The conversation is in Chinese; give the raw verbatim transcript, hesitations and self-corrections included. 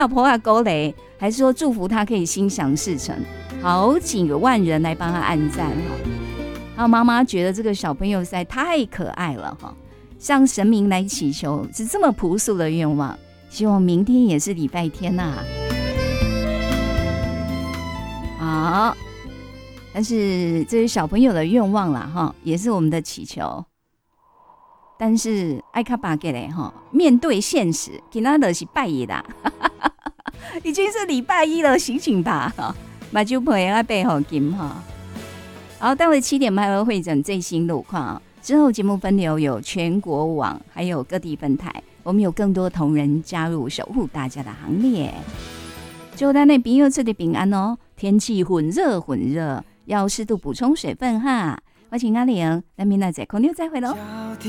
老婆啊勾雷，还说祝福他可以心想事成，好几个万人来帮他按赞哈。还有妈妈觉得这个小朋友实在太可爱了哈，向神明来祈求是这么朴素的愿望，希望明天也是礼拜天呐、啊。好，但是这是小朋友的愿望啦哈，也是我们的祈求。但是爱卡巴给嘞哈，面对现实，今仔就是拜一啦，已经是礼拜一了，醒醒吧哈，把酒杯要备好金哈。好，到了七点半会会诊最新路况，之后节目分流有全国网，还有各地分台，我们有更多同仁加入守护大家的行列。祝咱的朋友出的平安哦！天气混热混热，要适度补充水分哈。我请阿玲，咱明仔载空中再会喽。